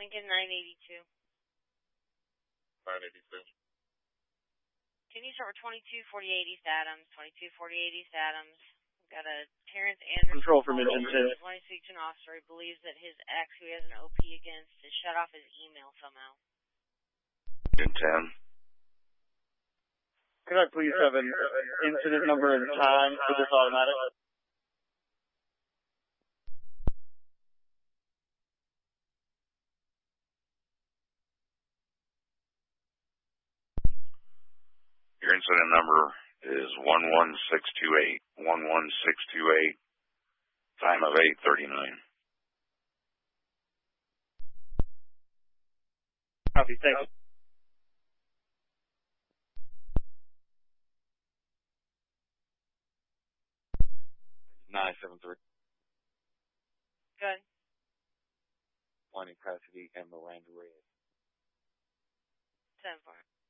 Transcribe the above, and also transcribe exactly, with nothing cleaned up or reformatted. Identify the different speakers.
Speaker 1: Lincoln nine eighty-two.
Speaker 2: nine eighty-two.
Speaker 1: Can you start with twenty-two forty-eight East Adams? twenty-two forty-eight East Adams. We've got a Terrence Anderson.
Speaker 3: Control for Midland two.
Speaker 1: He wants to speak to an officer. He believes that his ex, who he has an O P against, has shut off his email somehow.
Speaker 4: ten ten.
Speaker 3: Could I please have an incident number and time for this automatic?
Speaker 4: Your incident number is one one six two eight. one one six two eight. Time of eight thirty-nine.
Speaker 3: Copy, thanks.
Speaker 2: nine seven three.
Speaker 1: Good.
Speaker 2: Wanting custody and Miranda Reyes.
Speaker 1: ten four.